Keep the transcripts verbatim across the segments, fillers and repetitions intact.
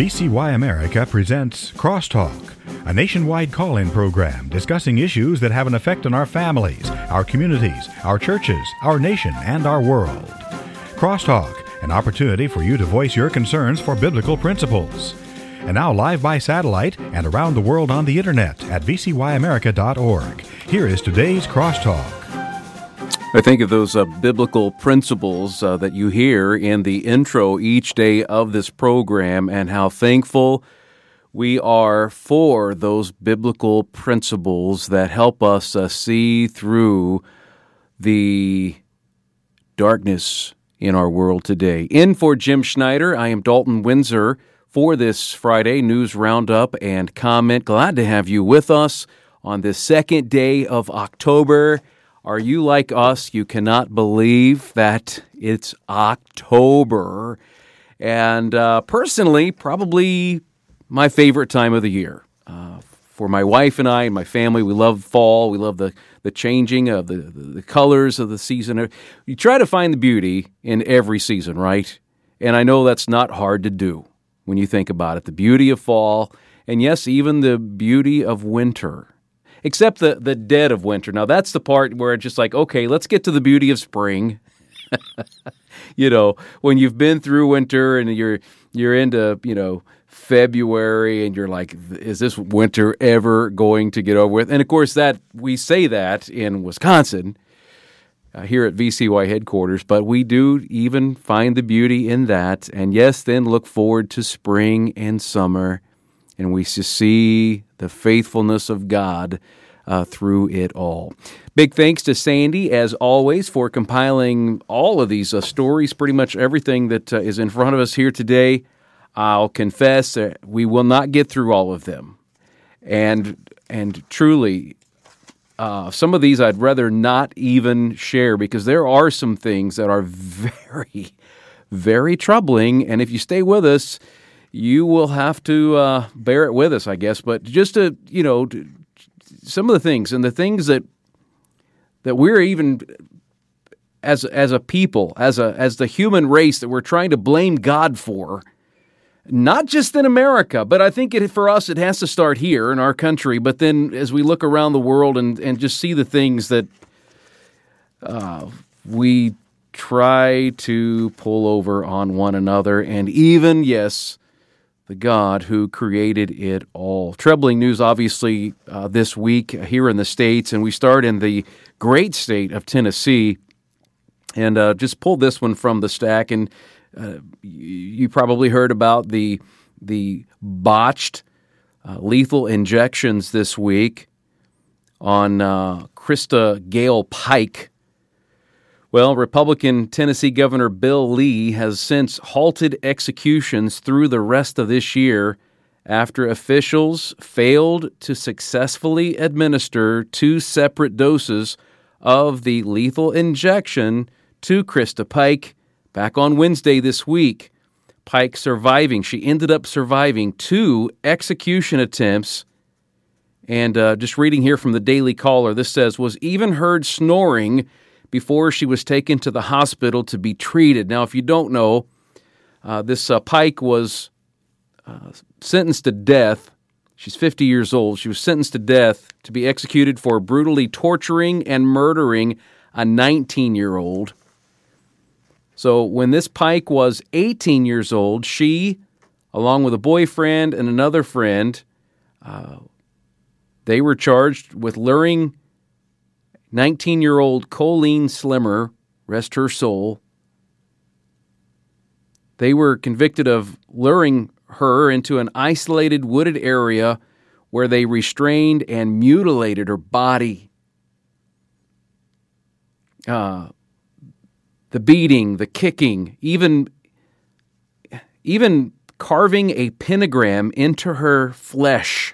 V C Y America presents Crosstalk, a nationwide call-in program discussing issues that have an effect on our families, our communities, our churches, our nation, and our world. Crosstalk, an opportunity for you to voice your concerns for biblical principles. And now live by satellite and around the world on the internet at v c y america dot org. Here is today's Crosstalk. I think of those uh, biblical principles uh, that you hear in the intro each day of this program, and how thankful we are for those biblical principles that help us uh, see through the darkness in our world today. In for Jim Schneider, I am Dalton Windsor for this Friday News Roundup and Comment. Glad to have you with us on this second day of October. Are you like us? You cannot believe that it's October. And uh, personally, probably my favorite time of the year. Uh, for my wife and I and my family, we love fall. We love the, the changing of the, the, the colors of the season. You try to find the beauty in every season, right? And I know that's not hard to do when you think about it. The beauty of fall, and yes, even the beauty of winter. Except the, the dead of winter. Now, that's the part where it's just like, okay, let's get to the beauty of spring. You know, when you've been through winter and you're you're into, you know, February and you're like, is this winter ever going to get over with? And, of course, that we say that in Wisconsin, uh, here at V C Y headquarters, but we do even find the beauty in that. And, yes, then look forward to spring and summer, and we see the faithfulness of God uh, through it all. Big thanks to Sandy, as always, for compiling all of these uh, stories, pretty much everything that uh, is in front of us here today. I'll confess that we will not get through all of them. And and truly, uh, some of these I'd rather not even share, because there are some things that are very, very troubling. And if you stay with us, you will have to uh, bear it with us, I guess. But just to, you know, to, some of the things and the things that that we're even as as a people, as a as the human race, that we're trying to blame God for, not just in America, but I think it, for us it has to start here in our country. But then as we look around the world and, and just see the things that uh, we try to pull over on one another, and even, yes, the God who created it all. Troubling news, obviously, uh, this week here in the States, and we start in the great state of Tennessee. And uh, just pulled this one from the stack, and uh, you probably heard about the the botched uh, lethal injections this week on uh, Krista Gale Pike. Well, Republican Tennessee Governor Bill Lee has since halted executions through the rest of this year after officials failed to successfully administer two separate doses of the lethal injection to Krista Pike back on Wednesday this week. Pike surviving, she ended up surviving two execution attempts. And uh, just reading here from the Daily Caller, this says, was even heard snoring before she was taken to the hospital to be treated. Now, if you don't know, uh, this uh, Pike was uh, sentenced to death. She's fifty years old. She was sentenced to death to be executed for brutally torturing and murdering a nineteen-year-old. So when this Pike was eighteen years old, she, along with a boyfriend and another friend, uh, they were charged with luring nineteen-year-old Colleen Slimmer, rest her soul. They were convicted of luring her into an isolated wooded area where they restrained and mutilated her body. Uh, the beating, the kicking, even, even carving a pentagram into her flesh.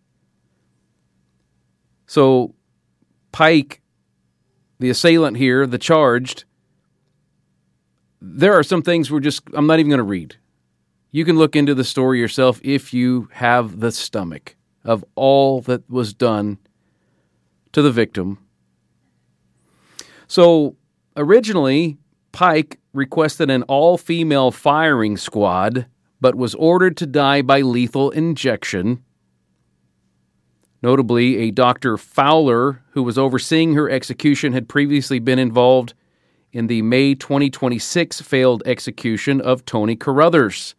So Pike, the assailant here, the charged, there are some things we're just, I'm not even going to read. You can look into the story yourself if you have the stomach of all that was done to the victim. So originally, Pike requested an all-female firing squad, but was ordered to die by lethal injection. Notably, a Doctor Fowler, who was overseeing her execution, had previously been involved in the May twenty twenty-six failed execution of Tony Carruthers.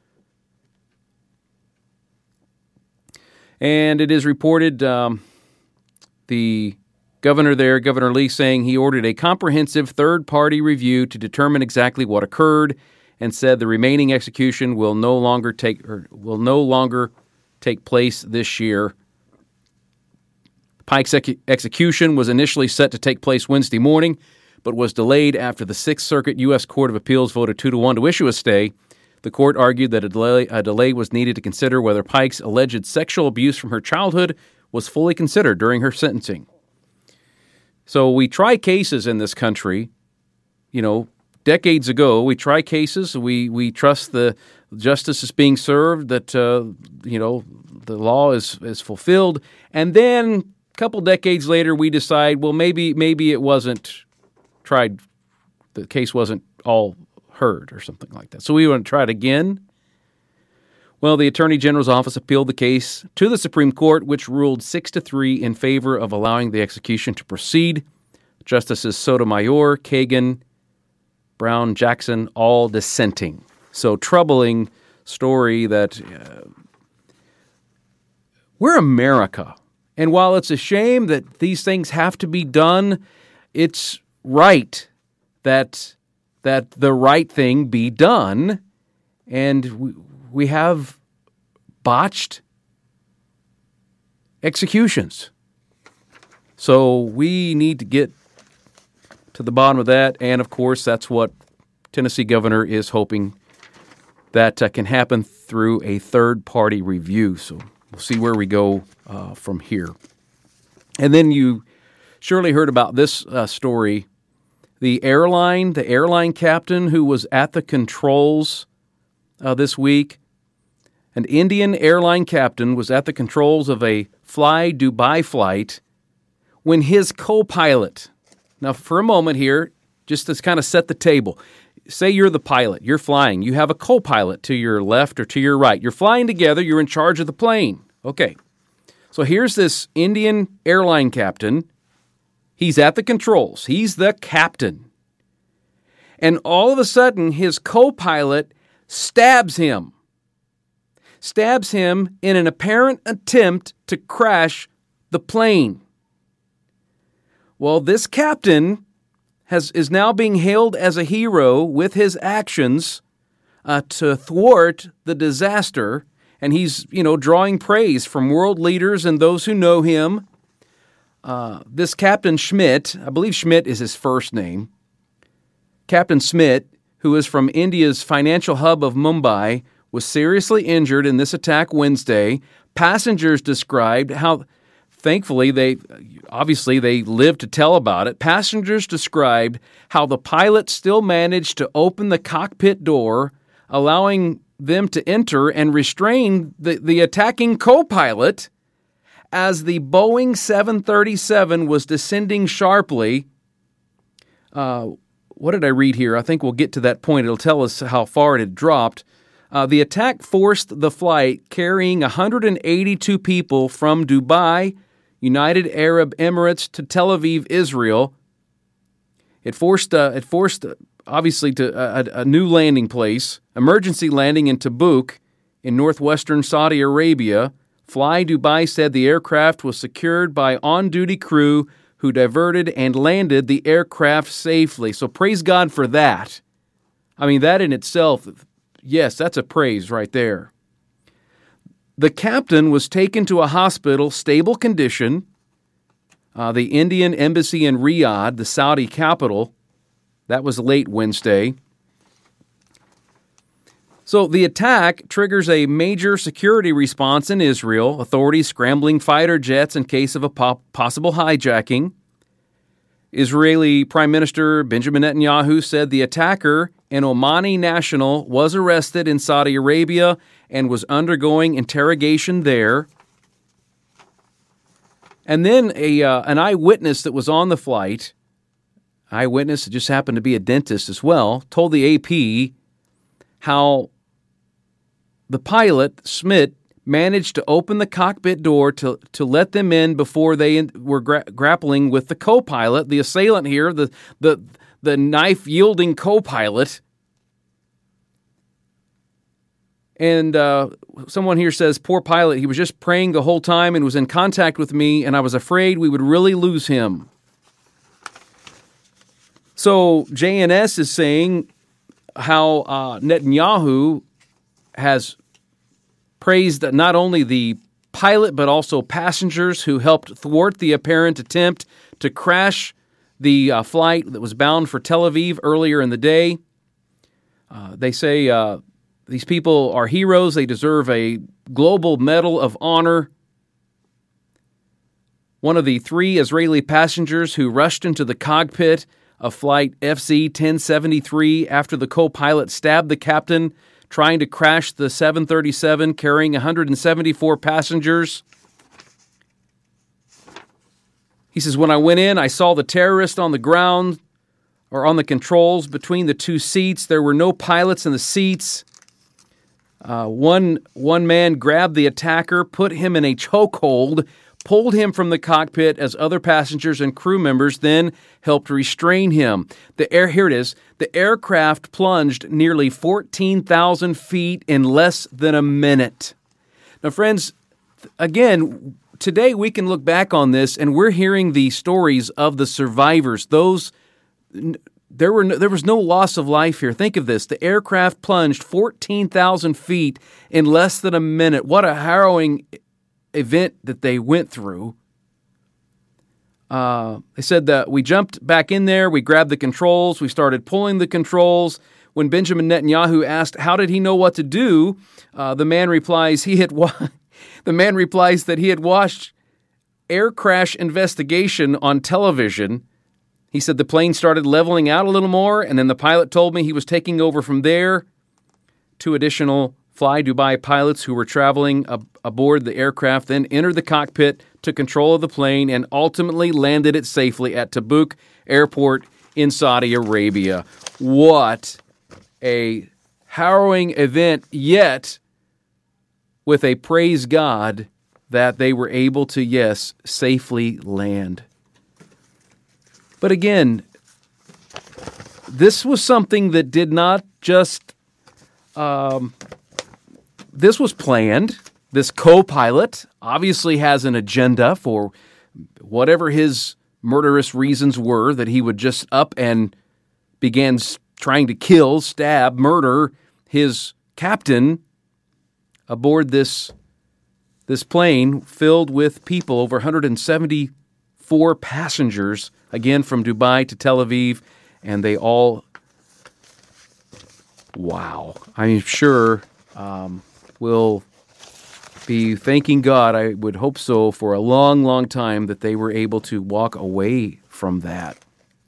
And it is reported um, the governor there, Governor Lee, saying he ordered a comprehensive third-party review to determine exactly what occurred, and said the remaining execution will no longer take or will no longer take place this year. Pike's ex- execution was initially set to take place Wednesday morning, but was delayed after the Sixth Circuit U S Court of Appeals voted two to one to issue a stay. The court argued that a delay, a delay was needed to consider whether Pike's alleged sexual abuse from her childhood was fully considered during her sentencing. So we try cases in this country, you know, decades ago. We try cases. We we trust the justice is being served, that, uh, you know, the law is, is fulfilled. And then a couple decades later, we decide, well, maybe maybe it wasn't tried, the case wasn't all heard or something like that. So we want to try it again. Well, the Attorney General's office appealed the case to the Supreme Court, which ruled six to three in favor of allowing the execution to proceed. Justices Sotomayor, Kagan, Brown, Jackson, all dissenting. So troubling story that uh, we're America. And while it's a shame that these things have to be done, it's right that that the right thing be done. And we, we have botched executions. So we need to get to the bottom of that. And, of course, that's what Tennessee governor is hoping that uh, can happen through a third-party review. So we'll see where we go uh, from here. And then you surely heard about this uh, story. The airline, the airline captain who was at the controls uh, this week, an Indian airline captain was at the controls of a Fly Dubai flight when his co-pilot, now for a moment here, just to kind of set the table, say you're the pilot, you're flying, you have a co-pilot to your left or to your right. You're flying together, you're in charge of the plane. Okay, so here's this Indian airline captain. He's at the controls. He's the captain. And all of a sudden, his co-pilot stabs him. Stabs him in an apparent attempt to crash the plane. Well, this captain has is now being hailed as a hero with his actions uh, to thwart the disaster. And he's, you know, drawing praise from world leaders and those who know him. Uh, this Captain Schmidt, I believe Schmidt is his first name, Captain Schmidt, who is from India's financial hub of Mumbai, was seriously injured in this attack Wednesday. Passengers described how, thankfully, they obviously they lived to tell about it. Passengers described how the pilot still managed to open the cockpit door, allowing them to enter and restrain the, the attacking co-pilot as the Boeing seven thirty-seven was descending sharply. Uh, what did I read here? I think we'll get to that point. It'll tell us how far it had dropped. Uh, the attack forced the flight carrying one hundred eighty-two people from Dubai, United Arab Emirates, to Tel Aviv, Israel. It forced, uh, it forced, uh, obviously, to a, a new landing place, emergency landing in Tabuk in northwestern Saudi Arabia. Fly Dubai said the aircraft was secured by on-duty crew who diverted and landed the aircraft safely. So praise God for that. I mean, that in itself, yes, that's a praise right there. The captain was taken to a hospital, stable condition. Uh, the Indian embassy in Riyadh, the Saudi capital, that was late Wednesday. So the attack triggers a major security response in Israel, authorities scrambling fighter jets in case of a po- possible hijacking. Israeli Prime Minister Benjamin Netanyahu said the attacker, an Omani national, was arrested in Saudi Arabia and was undergoing interrogation there. And then a uh, an eyewitness that was on the flight, eyewitness that just happened to be a dentist as well, told the A P how the pilot, Smith, managed to open the cockpit door to, to let them in before they were gra- grappling with the co-pilot, the assailant here, the the the knife-yielding co-pilot. And uh, someone here says, poor pilot, he was just praying the whole time and was in contact with me, and I was afraid we would really lose him. So J N S is saying how uh, Netanyahu has praised not only the pilot but also passengers who helped thwart the apparent attempt to crash the uh, flight that was bound for Tel Aviv earlier in the day. Uh, they say uh, these people are heroes. They deserve a global medal of honor. One of the three Israeli passengers who rushed into the cockpit of flight F Z ten seventy-three after the co-pilot stabbed the captain trying to crash the seven thirty-seven carrying one hundred seventy-four passengers. He says, when I went in, I saw the terrorist on the ground or on the controls between the two seats. There were no pilots in the seats. Uh, one, one man grabbed the attacker, put him in a chokehold, pulled him from the cockpit as other passengers and crew members then helped restrain him. The air, here it is. The aircraft plunged nearly fourteen thousand feet in less than a minute. Now, friends, again, today we can look back on this and we're hearing the stories of the survivors. Those, there were no, there was no loss of life here. Think of this. The aircraft plunged fourteen thousand feet in less than a minute. What a harrowing event that they went through. Uh, they said that we jumped back in there, we grabbed the controls, we started pulling the controls. When Benjamin Netanyahu asked how did he know what to do, uh, the man replies he had wa- the man replies that he had watched air crash investigation on television. He said the plane started leveling out a little more, and then the pilot told me he was taking over from there. Two additional Fly Dubai pilots who were traveling ab- aboard the aircraft then entered the cockpit, took control of the plane, and ultimately landed it safely at Tabuk Airport in Saudi Arabia. What a harrowing event, yet with a praise God that they were able to, yes, safely land. But again, this was something that did not just... Um, This was planned. This co-pilot obviously has an agenda for whatever his murderous reasons were, that he would just up and began trying to kill, stab, murder his captain aboard this, this plane filled with people, over one hundred seventy-four passengers, again from Dubai to Tel Aviv, and they all, wow. I'm sure... Um, will be thanking God, I would hope so, for a long, long time that they were able to walk away from that.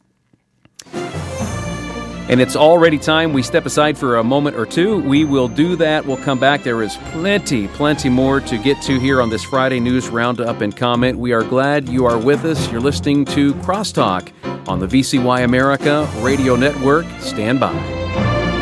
And it's already time we step aside for a moment or two. We will do that. We'll come back. There is plenty, plenty more to get to here on this Friday News Roundup and Comment. We are glad you are with us. You're listening to Crosstalk on the V C Y America Radio Network. Stand by.